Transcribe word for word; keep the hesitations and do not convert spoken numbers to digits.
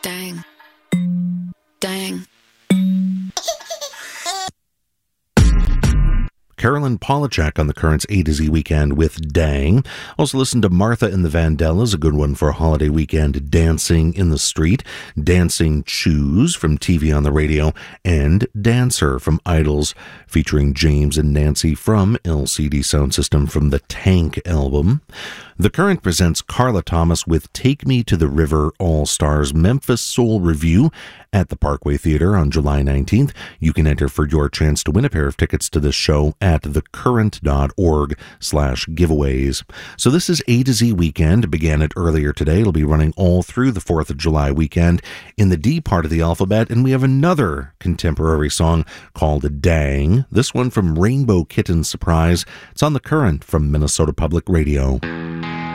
Dang. Dang. Carolyn Polachek on the Currents A to Z weekend with Dang. Also listen to Martha and the Vandellas, a good one for a holiday weekend, Dancing in the Street, Dancing Choose from T V on the Radio, and Dancer from Idols, featuring James and Nancy from L C D Sound System from the Tank album. The Current presents Carla Thomas with Take Me to the River All-Stars Memphis Soul Review at the Parkway Theater on July nineteenth. You can enter for your chance to win a pair of tickets to this show at thecurrent.org slash giveaways. So this is A to Z weekend. Began it earlier today. It'll be running all through the fourth of July weekend in the D part of the alphabet. And we have another contemporary song called Dang. This one from Rainbow Kitten Surprise. It's on the Current from Minnesota Public Radio.